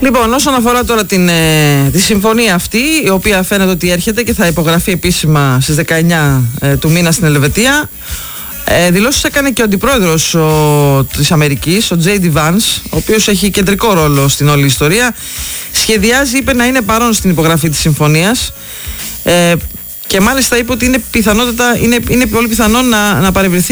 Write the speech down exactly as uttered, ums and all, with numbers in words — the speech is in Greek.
Λοιπόν, όσον αφορά τώρα την, ε, τη συμφωνία αυτή, η οποία φαίνεται ότι έρχεται και θα υπογραφεί επίσημα στις δεκαεννιά ε, του μήνα στην Ελβετία, ε, δηλώσεις έκανε και ο αντιπρόεδρος ο, της Αμερικής, ο τζέι ντι Vance, ο οποίος έχει κεντρικό ρόλο στην όλη ιστορία. Σχεδιάζει, είπε, να είναι παρόν στην υπογραφή της συμφωνίας, ε, και μάλιστα είπε ότι είναι, πιθανότατα, είναι, είναι πολύ πιθανό να, να παρευρεθεί